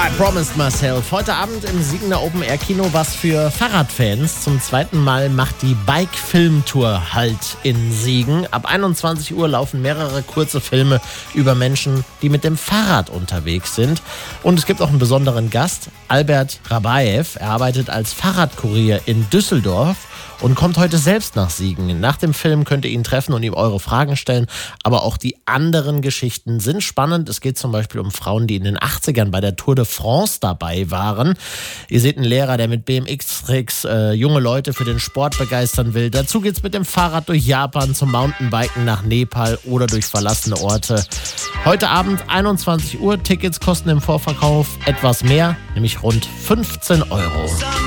I Promised Myself. Heute Abend im Siegener Open Air Kino was für Fahrradfans. Zum zweiten Mal macht die Bike Film Tour Halt in Siegen. Ab 21 Uhr laufen mehrere kurze Filme über Menschen, die mit dem Fahrrad unterwegs sind. Und es gibt auch einen besonderen Gast, Albert Rabaev. Er arbeitet als Fahrradkurier in Düsseldorf und kommt heute selbst nach Siegen. Nach dem Film könnt ihr ihn treffen und ihm eure Fragen stellen. Aber auch die anderen Geschichten sind spannend. Es geht zum Beispiel um Frauen, die in den 80ern bei der Tour de France dabei waren. Ihr seht einen Lehrer, der mit BMX-Tricks junge Leute für den Sport begeistern will. Dazu geht's mit dem Fahrrad durch Japan zum Mountainbiken nach Nepal oder durch verlassene Orte. Heute Abend 21 Uhr. Tickets kosten im Vorverkauf etwas mehr, nämlich rund 15 €.